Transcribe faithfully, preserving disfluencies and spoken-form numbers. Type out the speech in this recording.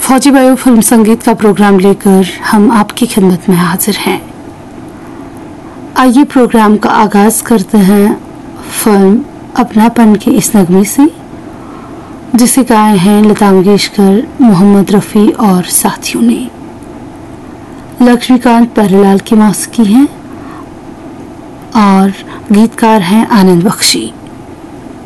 फौजी bio film संगीत का प्रोग्राम लेकर हम आपकी खिदमत में हाजिर हैं। आइए प्रोग्राम का आगाज करते हैं फिल्म अपनापन के इस नगमे से, जिसे गाए हैं लता मंगेशकर, मोहम्मद रफ़ी और साथियों ने। लक्ष्मीकांत प्यारेलाल की मौसीकी है और गीतकार हैं आनंद बख्शी।